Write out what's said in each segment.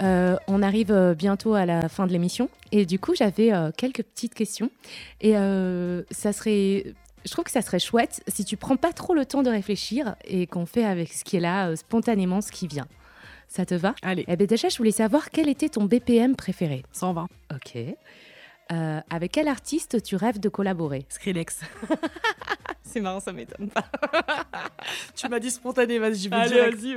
On arrive bientôt à la fin de l'émission et du coup j'avais quelques petites questions et je trouve que ça serait chouette si tu prends pas trop le temps de réfléchir et qu'on fait avec ce qui est là spontanément ce qui vient. Ça te va ? Allez. Eh bien déjà je voulais savoir quel était ton BPM préféré. 120. Ok. Avec quel artiste tu rêves de collaborer ? Skrillex. C'est marrant, ça m'étonne pas. Tu m'as dit spontané, vas-y, je vais Allez, direct. vas-y,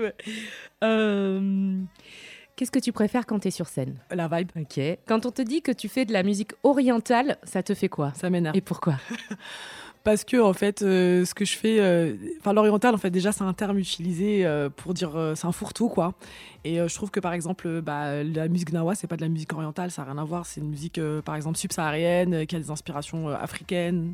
ouais. Qu'est-ce que tu préfères quand tu es sur scène ? La vibe. Ok. Quand on te dit que tu fais de la musique orientale, ça te fait quoi ? Ça m'énerve. Et pourquoi ? Parce que, en fait, ce que je fais... l'oriental, en fait, déjà, c'est un terme utilisé pour dire... c'est un fourre-tout, quoi. Et je trouve que, par exemple, la musique gnawa, c'est pas de la musique orientale, ça n'a rien à voir. C'est une musique, par exemple, subsaharienne, qui a des inspirations africaines,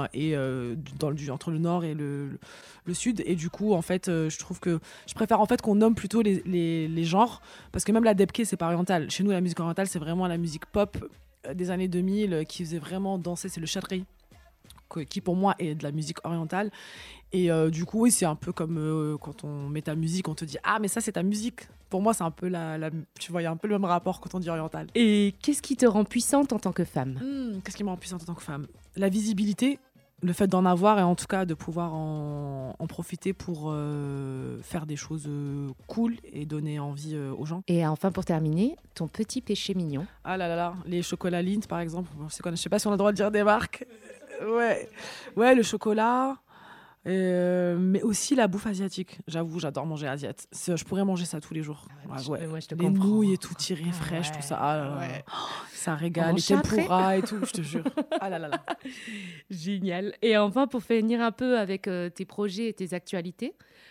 entre le nord et le sud. Et du coup, en fait, je trouve que... Je préfère, en fait, qu'on nomme plutôt les genres. Parce que même la debke, c'est pas oriental. Chez nous, la musique orientale, c'est vraiment la musique pop des années 2000 qui faisait vraiment danser. C'est le chadri, qui pour moi est de la musique orientale. Et du coup, oui, c'est un peu comme quand on met ta musique, on te dit « Ah, mais ça, c'est ta musique !» Pour moi, c'est un peu tu vois, il y a un peu le même rapport quand on dit oriental. Et qu'est-ce qui te rend puissante en tant que femme ? Qu'est-ce qui me rend puissante en tant que femme ? La visibilité, le fait d'en avoir et en tout cas de pouvoir en profiter pour faire des choses cool et donner envie aux gens. Et enfin, pour terminer, ton petit péché mignon. Ah là là là, les chocolats Lindt, par exemple. Je sais pas si on a le droit de dire des marques. Ouais, le chocolat, mais aussi la bouffe asiatique. J'avoue, j'adore manger asiate. Je pourrais manger ça tous les jours. Moi, je te les comprends. nouilles et tout tiré fraîche, tout ça. Ah là là. Ouais. Oh, ça régale. Les mange tempura et tout, je te jure. Ah là là là. Génial. Et enfin, pour finir un peu avec tes projets et tes actualités,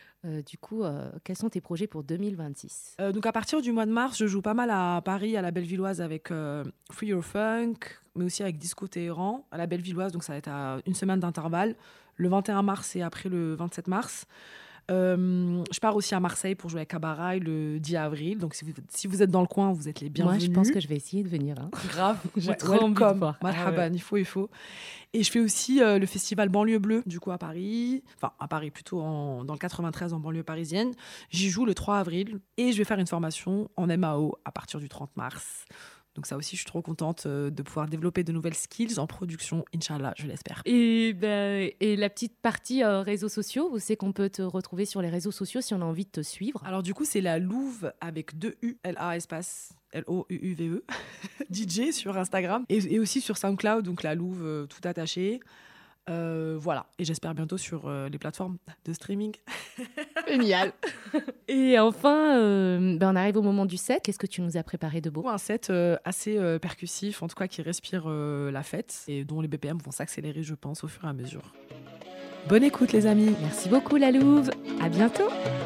quels sont tes projets pour 2026 ? Donc à partir du mois de mars, je joue pas mal à Paris, à la Bellevilloise avec Free Your Funk, mais aussi avec Disco Téhéran à la Bellevilloise. Donc ça va être à une semaine d'intervalle, le 21 mars et après le 27 mars. Je pars aussi à Marseille pour jouer à Cabaret le 10 avril. Donc si vous êtes dans le coin, vous êtes les bienvenus. Moi, je pense que je vais essayer de venir. Hein. Grave, j'ai trop envie de voir. Marhaban, il faut. Et je fais aussi le festival Banlieue Bleue, du coup à Paris. Enfin, à Paris, plutôt dans le 93, en banlieue parisienne. J'y joue le 3 avril et je vais faire une formation en MAO à partir du 30 mars. Donc ça aussi, je suis trop contente de pouvoir développer de nouvelles skills en production, Inch'Allah, je l'espère. Et la petite partie réseaux sociaux, où c'est qu'on peut te retrouver sur les réseaux sociaux si on a envie de te suivre ? Alors du coup, c'est la Louve avec 2 U, L-A espace L-O-U-U-V-E, DJ sur Instagram et aussi sur SoundCloud, donc la Louve tout attaché. Voilà, et j'espère bientôt sur les plateformes de streaming. Génial. Et enfin, on arrive au moment du set. Qu'est-ce que tu nous as préparé de beau ? Un set assez percussif, en tout cas qui respire la fête et dont les BPM vont s'accélérer, je pense, au fur et à mesure. Bonne écoute, les amis. Merci beaucoup, la Louve. À bientôt.